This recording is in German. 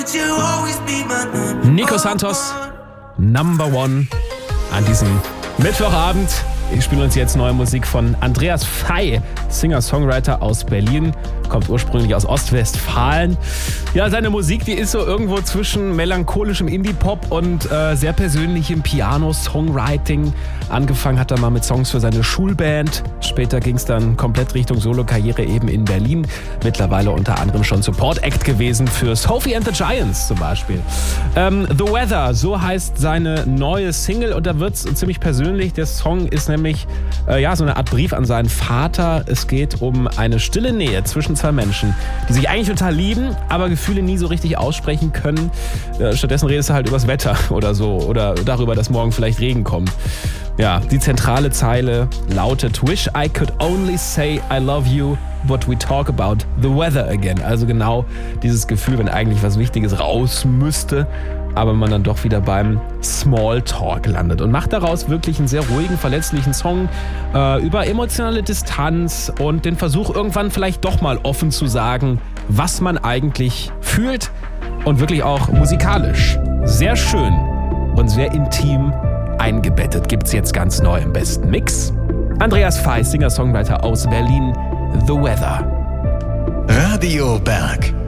Nico Santos, Number One an diesem Mittwochabend. Wir spielen uns jetzt neue Musik von Andreas Fey, Singer-Songwriter aus Berlin, kommt ursprünglich aus Ostwestfalen. Ja, seine Musik, die ist so irgendwo zwischen melancholischem Indie-Pop und sehr persönlichem Piano-Songwriting. Angefangen hat er mal mit Songs für seine Schulband. Später ging es dann komplett Richtung Solo-Karriere eben in Berlin. Mittlerweile unter anderem schon Support-Act gewesen für Sophie and the Giants zum Beispiel. The Weather, so heißt seine neue Single und da wird es ziemlich persönlich. Der Song ist nämlich so eine Art Brief an seinen Vater. Es geht um eine stille Nähe zwischen zwei Menschen, die sich eigentlich total lieben, aber Gefühle nie so richtig aussprechen können. Stattdessen redest du halt übers Wetter oder so oder darüber, dass morgen vielleicht Regen kommt. Ja, die zentrale Zeile lautet: Wish I could only say I love you, but we talk about the weather again. Also genau dieses Gefühl, wenn eigentlich was Wichtiges raus müsste, aber man dann doch wieder beim Smalltalk landet und macht daraus wirklich einen sehr ruhigen, verletzlichen Song über emotionale Distanz und den Versuch, irgendwann vielleicht doch mal offen zu sagen, was man eigentlich fühlt und wirklich auch musikalisch sehr schön und sehr intim eingebettet. Gibt's jetzt ganz neu im besten Mix. Andreas Fey, Singer-Songwriter aus Berlin, The Weather. Radio Berg.